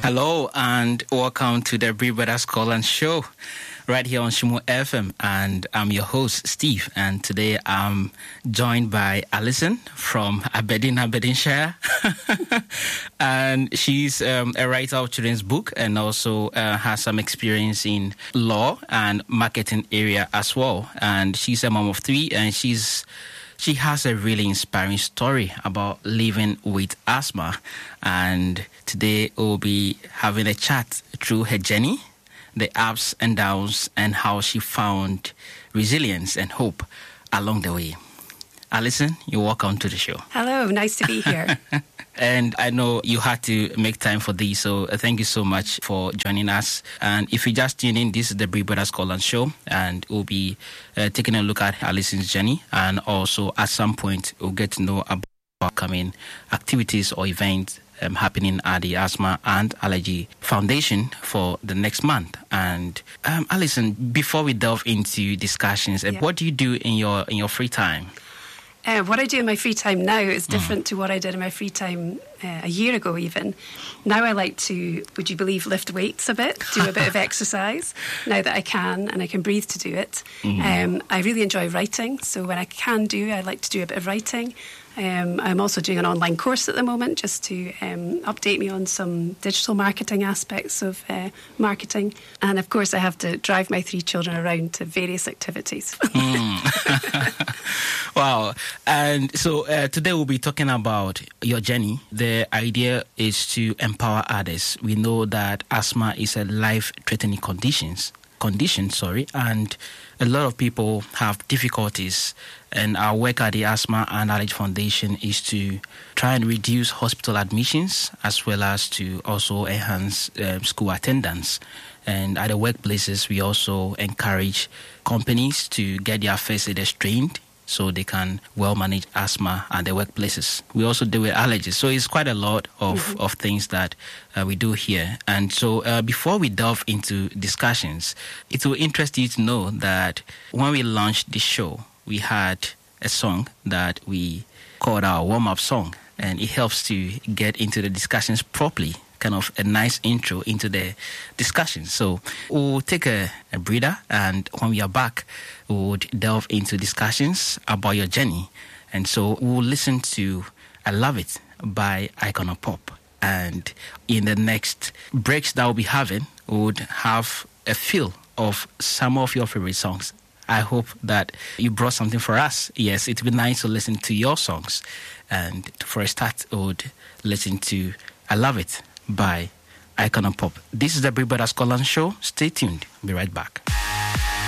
Hello and welcome to the Brie Brothers Scotland Show right here on Shimo FM, and I'm your host Steve, and today I'm joined by Alison from Aberdeenshire and she's a writer of children's book and also has some experience in law and marketing area as well, and she's a mom of 3 and she has a really inspiring story about living with asthma, and today we'll be having a chat through her journey, the ups and downs, and how she found resilience and hope along the way. Alison, you're welcome to the show. Hello, nice to be here. And I know you had to make time for this, so thank you so much for joining us. And if you just tune in, this is the Brie Brothers Scotland Show, and we'll be taking a look at Alison's journey, and also at some point we'll get to know about upcoming activities or events happening at the Asthma and Allergy Foundation for the next month. And Alison, before we delve into discussions, what do you do in your free time? What I do in my free time now is different to what I did in my free time a year ago even. Now I like to, would you believe, lift weights a bit, do a bit of exercise, now that I can and I can breathe to do it. I really enjoy writing, so when I can I like to do a bit of writing. I'm also doing an online course at the moment just to update me on some digital marketing aspects of marketing. And of course I have to drive my 3 children around to various activities. Wow. And so today we'll be talking about your journey. The idea is to empower others. We know that asthma is a life-threatening condition, and a lot of people have difficulties, and our work at the Asthma and Allergy Foundation is to try and reduce hospital admissions as well as to also enhance school attendance. And at the workplaces, we also encourage companies to get their first aiders trained so they can well manage asthma at their workplaces. We also deal with allergies. So it's quite a lot of things that we do here. And so before we delve into discussions, it will interest you to know that when we launched this show, we had a song that we called our warm-up song, and it helps to get into the discussions properly, kind of a nice intro into the discussion. So we'll take a breather, and when we are back, we'll delve into discussions about your journey. And so we'll listen to I Love It by Icon of Pop. And in the next breaks that we'll be having, we would have a feel of some of your favorite songs. I hope that you brought something for us. Yes, it would be nice to listen to your songs. And for a start, we would listen to I Love It by Icon of Pop. This is the Brie Brothers Scotland Show. Stay tuned. Be right back.